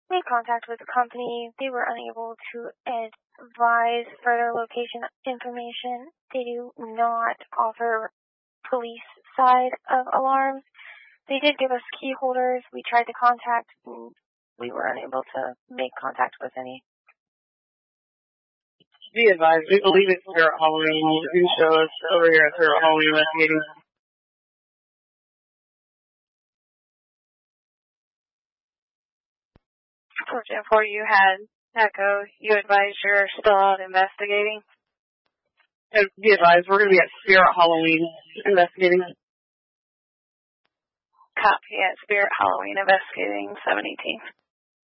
made contact with the company. They were unable to advise further location information. They do not offer police side of alarms. They did give us key holders. We tried to contact, and we were unable to make contact with any. Be advised, we believe it's Spirit Halloween. You can show us over here at Spirit Halloween investigating. Before you had Echo, you advised you're still out investigating? Be advised, we're going to be at Spirit Halloween investigating. Copy at Spirit Halloween investigating 718.